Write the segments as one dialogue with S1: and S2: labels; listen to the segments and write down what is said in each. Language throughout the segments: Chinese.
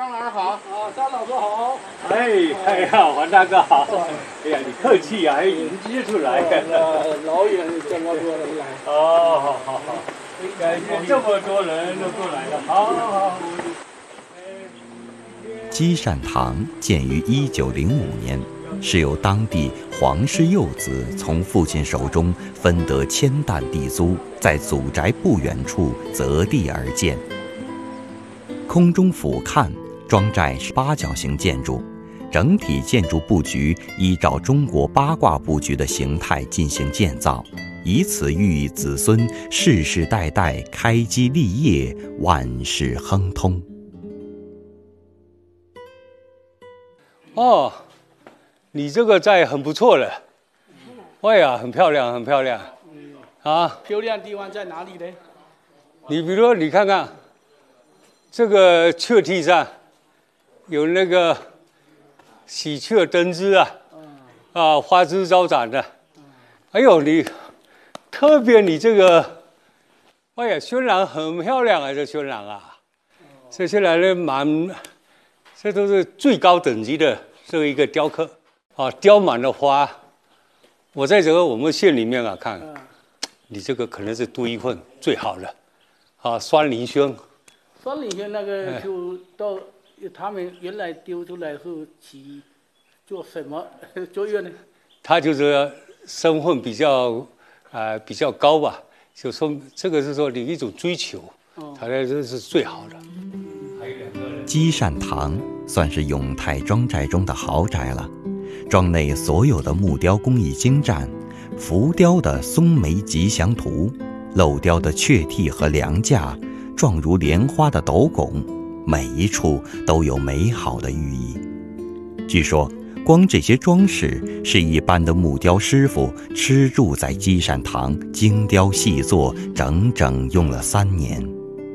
S1: 张老师好。
S2: 啊，张老师好。
S3: 哎呀，黄大哥好。哎呀，你客气呀，还迎接出来。
S2: 老远这么多人来。
S3: 哦，好。感谢这么多人都过来了，好。
S4: 积善堂建于1905年，是由当地黄氏幼子从父亲手中分得1000担地租，在祖宅不远处择地而建。空中俯瞰，庄寨是8角形建筑，整体建筑布局依照中国八卦布局的形态进行建造，以此寓意子孙世世代代开基立业，万事亨通。
S3: 哦，你这个寨很不错了。哎呀，很漂亮，很漂亮。啊，
S2: 漂亮地方在哪里呢？
S3: 你比如说，你看看这个雀梯上有那个喜鹊登枝啊，花枝招展的。哎呦，你特别你这个，哎呀，渲染很漂亮啊，这渲染啊，这渲染的这都是最高等级的这一个雕刻啊，雕满了花。我在这个我们县里面啊看，你这个可能是独一份最好的啊，酸林轩。
S2: 酸林轩那个就到他们原来丢出来后起做什么作用呢？
S3: 他就是身份比较高吧，就说这个是说你一种追求，他这是最好的。
S4: 积善堂算是永泰庄寨中的豪宅了，庄内所有的木雕工艺精湛，浮雕的松梅吉祥图，镂雕的雀替和梁架，状如莲花的斗拱，每一处都有美好的寓意。据说光这些装饰是一般的木雕师傅吃住在积善堂精雕细作，整整用了3年。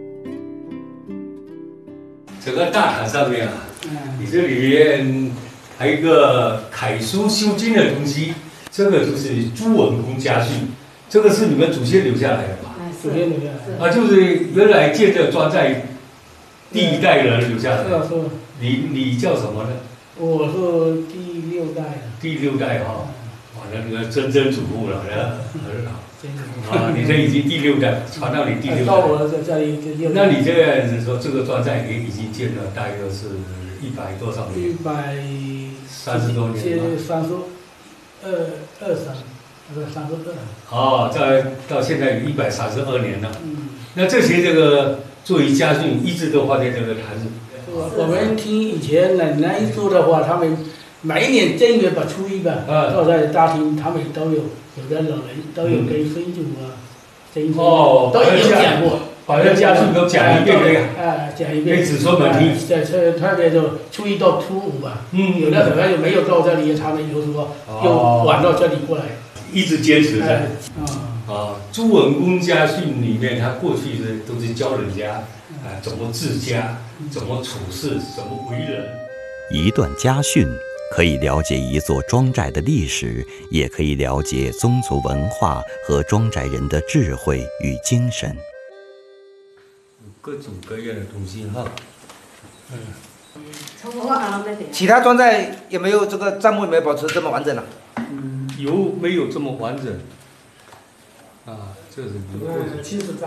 S3: 整个大堂上面啊，你这里面还有一个楷书修经的东西，这个就是朱文公家训，这个是你们祖先留下来的吧？
S2: 祖先留下来
S3: 啊，就是原来建这庄寨第1代人留下来的。
S2: 是。
S3: 你叫什么呢？
S2: 我是第6代的。
S3: 第6代哈，哇，那个曾祖父了，很好。啊，你这已经第6代，传到你第6代。
S2: 到我这里就6代。
S3: 那你这样子说，这个庄寨也已经建了大约是100多少年？130多年。
S2: 32。
S3: 哦，到现在有132年了。那这些这个作为家训，一直都放在这个坛子。
S2: 我们听以前奶奶说的话，他们每一年正月初一吧，都在大厅，他们都有的老人都有跟孙祖都有讲过，
S3: 把这家训都讲一遍这个。
S2: 讲一遍。
S3: 给子孙们听。
S2: 特别就初一到初5吧。有的可能就没有到这里，他们有时候又晚到这里过来。
S3: 一直坚持着。朱文公家训里面，他过去都是教人家怎么治家，怎么处事，怎么为人。
S4: 一段家训可以了解一座庄寨的历史，也可以了解宗族文化和庄寨人的智慧与精神。
S3: 各种各样的东西哈。
S5: 其他庄寨有没有这个账目有没有保持这么完整呢？
S3: 有没有这么完整？啊，这是